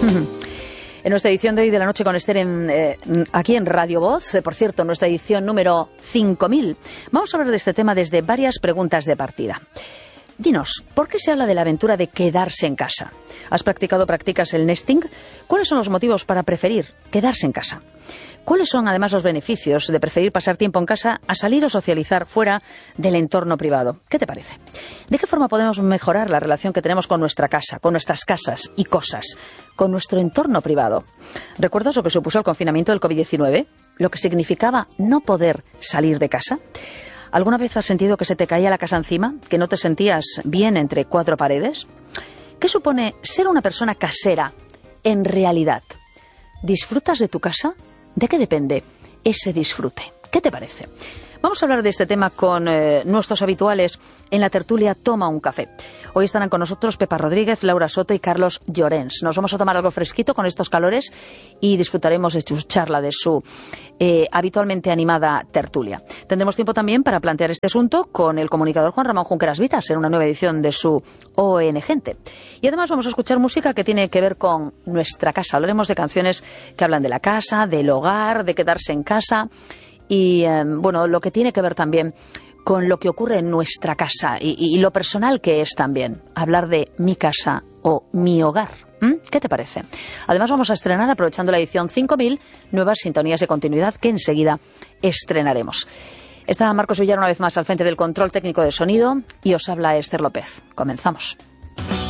En nuestra edición de hoy de la noche con Esther aquí en Radio Voz, por cierto, nuestra edición número 5000, vamos a hablar de este tema desde varias preguntas de partida. Dinos, ¿por qué se habla de la aventura de quedarse en casa? ¿Has practicado o practicas el nesting? ¿Cuáles son los motivos para preferir quedarse en casa? ¿Cuáles son además los beneficios de preferir pasar tiempo en casa a salir o socializar fuera del entorno privado? ¿Qué te parece? ¿De qué forma podemos mejorar la relación que tenemos con nuestra casa, con nuestras casas y cosas, con nuestro entorno privado? ¿Recuerdas lo que supuso el confinamiento del COVID-19? ¿Lo que significaba no poder salir de casa? ¿Alguna vez has sentido que se te caía la casa encima? ¿Que no te sentías bien entre cuatro paredes? ¿Qué supone ser una persona casera en realidad? ¿Disfrutas de tu casa? ¿De qué depende ese disfrute? ¿Qué te parece? Vamos a hablar de este tema con nuestros habituales en la tertulia Toma un Café. Hoy estarán con nosotros Pepa Rodríguez, Laura Soto y Carlos Llorens. Nos vamos a tomar algo fresquito con estos calores y disfrutaremos de su charla, de su habitualmente animada tertulia. Tendremos tiempo también para plantear este asunto con el comunicador Juan Ramón Junqueras Vitas en una nueva edición de su ON Gente. Y además vamos a escuchar música que tiene que ver con nuestra casa. Hablaremos de canciones que hablan de la casa, del hogar, de quedarse en casa y, bueno, lo que tiene que ver también con lo que ocurre en nuestra casa y lo personal que es también hablar de mi casa o mi hogar. ¿Qué te parece? Además vamos a estrenar, aprovechando la edición 5000, nuevas sintonías de continuidad que enseguida estrenaremos. Está Marcos Villar una vez más al frente del control técnico de sonido y os habla Esther López. Comenzamos.